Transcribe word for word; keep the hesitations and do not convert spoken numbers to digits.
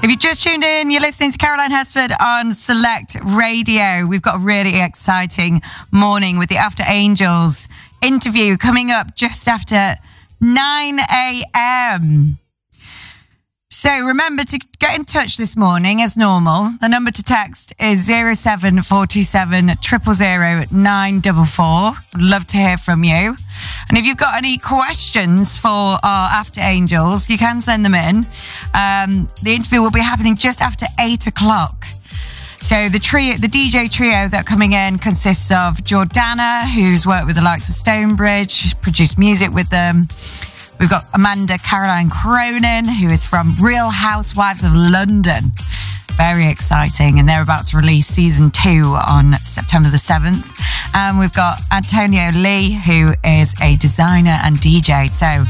If you just tuned in, you're listening to Caroline Hesford on Select Radio. We've got a really exciting morning with the After Angels interview coming up just after nine a.m. So remember to get in touch this morning as normal. The number to text is zero seven four two seven, zero zero zero, nine four four. Would love to hear from you. And if you've got any questions for our After Angels, you can send them in. Um, the interview will be happening just after eight o'clock. So the trio, the D J trio that are coming in consists of Jordana, who's worked with the likes of Stonebridge, produced music with them. We've got Amanda Caroline Cronin, who is from Real Housewives of London. Very exciting. And they're about to release season two on September the seventh. And we've got Antonio Lee, who is a designer and D J. So